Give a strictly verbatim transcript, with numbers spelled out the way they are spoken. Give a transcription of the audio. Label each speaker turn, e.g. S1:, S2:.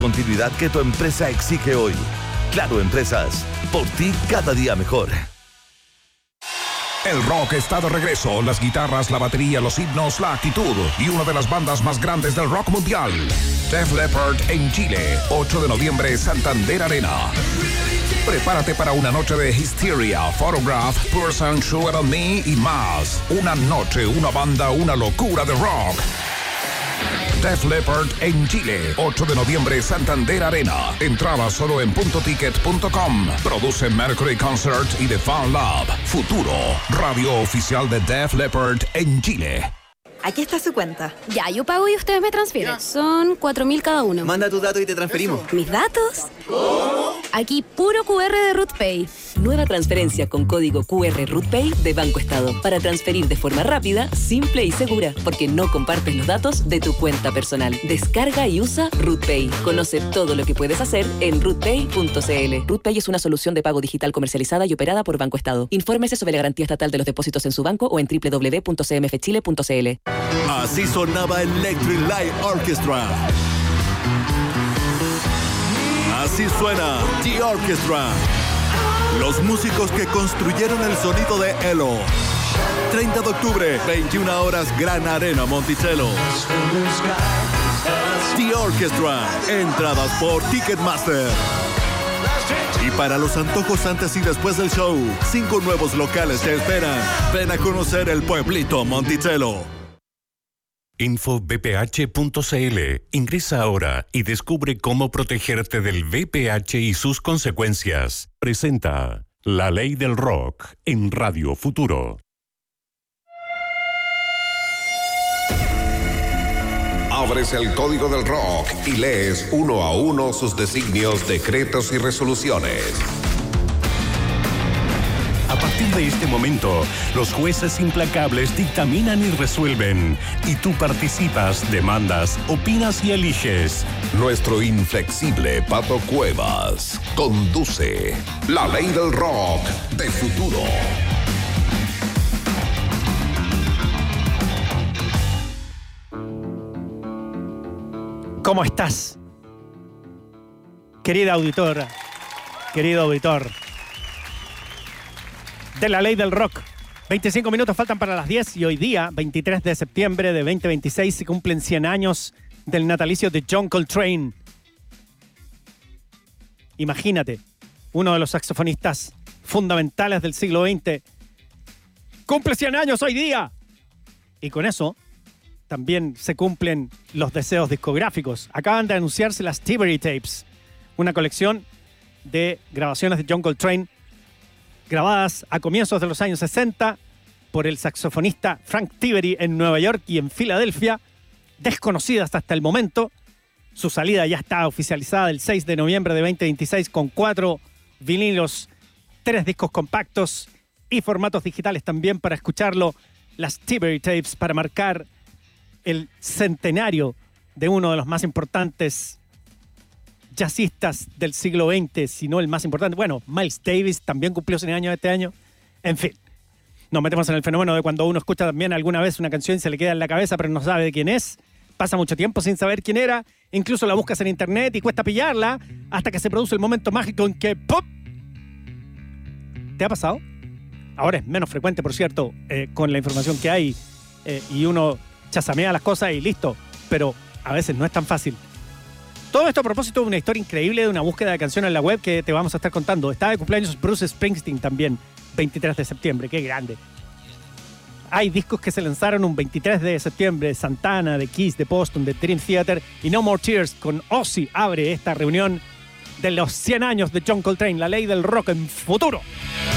S1: Continuidad que tu empresa exige hoy. Claro Empresas, por ti cada día mejor.
S2: El rock está de regreso, las guitarras, la batería, los himnos, la actitud y una de las bandas más grandes del rock mundial. Def Leppard en Chile, ocho de noviembre, Santander Arena. Prepárate para una noche de Hysteria, Photograph, Person, Sugar and Me y más. Una noche, una banda, una locura de rock. Def Leppard en Chile, ocho de noviembre, Santander Arena. Entrada solo en punto ticket punto com. Produce Mercury Concert y The Fan Lab. Futuro, radio oficial de Def Leppard en Chile.
S3: Aquí está su cuenta.
S4: Ya, yo pago y ustedes me transfieren. Son cuatro mil cada uno.
S5: Manda tus datos y te transferimos.
S4: ¿Mis datos? ¿Cómo? Aquí puro Q R de RootPay.
S6: Nueva transferencia con código Q R RootPay de Banco Estado. Para transferir de forma rápida, simple y segura. Porque no compartes los datos de tu cuenta personal. Descarga y usa RootPay. Conoce todo lo que puedes hacer en rootpay punto c l. RootPay es una solución de pago digital comercializada y operada por Banco Estado. Infórmese sobre la garantía estatal de los depósitos en su banco o en doble u doble u doble u punto c m f chile punto c l.
S7: Así sonaba Electric Light Orchestra. Así suena The Orchestra. Los músicos que construyeron el sonido de Elo. treinta de octubre, veintiuna horas, Gran Arena Monticello. The Orchestra. Entradas por Ticketmaster. Y para los antojos antes y después del show, cinco nuevos locales te esperan. Ven a conocer el pueblito Monticello.
S8: info b p h punto c l. Ingresa ahora y descubre cómo protegerte del V I H y sus consecuencias. Presenta La Ley del Rock en Radio Futuro.
S2: Abres el código del rock y lees uno a uno sus designios, decretos y resoluciones.
S8: A partir de este momento, los jueces implacables dictaminan y resuelven. Y tú participas, demandas, opinas y eliges.
S2: Nuestro inflexible Pato Cuevas conduce La Ley del Rock de Futuro.
S9: ¿Cómo estás? Querida auditora, querido auditor de La Ley del Rock. veinticinco minutos faltan para las diez y hoy día, veintitrés de septiembre de veinte veintiséis, se cumplen cien años del natalicio de John Coltrane. Imagínate, uno de los saxofonistas fundamentales del siglo veinte cumple cien años hoy día. Y con eso también se cumplen los deseos discográficos. Acaban de anunciarse las Tibery Tapes, una colección de grabaciones de John Coltrane grabadas a comienzos de los años sesenta por el saxofonista Frank Tibery en Nueva York y en Filadelfia, desconocidas hasta el momento. Su salida ya está oficializada el seis de noviembre de veinte veintiséis con cuatro vinilos, tres discos compactos y formatos digitales también para escucharlo. Las Tibery Tapes para marcar el centenario de uno de los más importantes jazzistas del siglo veinte, si no el más importante. Bueno, Miles Davis también cumplió cien años este año. En fin, nos metemos en el fenómeno de cuando uno escucha también alguna vez una canción y se le queda en la cabeza, pero no sabe de quién es. Pasa mucho tiempo sin saber quién era. Incluso la buscas en internet y cuesta pillarla hasta que se produce el momento mágico en que ¡pop! ¿Te ha pasado? Ahora es menos frecuente, por cierto, eh, con la información que hay eh, y uno chasamea las cosas y listo. Pero a veces no es tan fácil. Todo esto a propósito de una historia increíble de una búsqueda de canciones en la web que te vamos a estar contando. Está de cumpleaños Bruce Springsteen también, veintitrés de septiembre. ¡Qué grande! Hay discos que se lanzaron un veintitrés de septiembre. Santana, de Kiss, de Boston, de Dream Theater y No More Tears con Ozzy abre esta reunión de los cien años de John Coltrane. La Ley del Rock en Futuro.